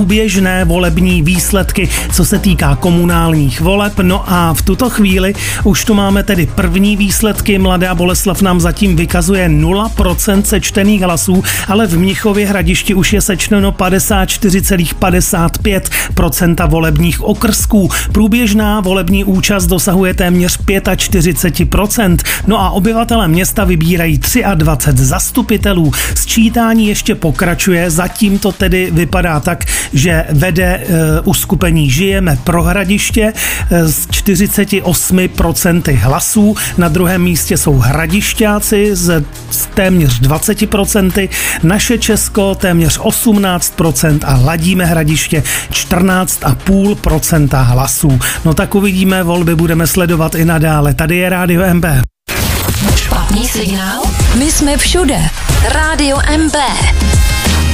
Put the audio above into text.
běžné volební výsledky, co se týká komunálních voleb. No a v tuto chvíli už tu máme tedy první výsledky. Mladá Boleslav nám zatím vykazuje 0% sečtených hlasů, ale v Mnichově Hradišti už je sečteno 54,55% volebních okrsků. Průběžná volební účast dosahuje téměř 45%. No a obyvatelé města vybírají 23 zastupitelů. Sčítání ještě pokračuje, zatím to tedy vypadá tak, že vede uskupení Žijeme pro Hradiště s 48% hlasů. Na druhém místě jsou hradišťáci s téměř 20%, Naše Česko téměř 18% a Ladíme Hradiště 14,5% hlasů. No tak uvidíme, volby budeme sledovat i nadále. Tady je Rádio MB. Špatný signál? My jsme všude. Rádio MB.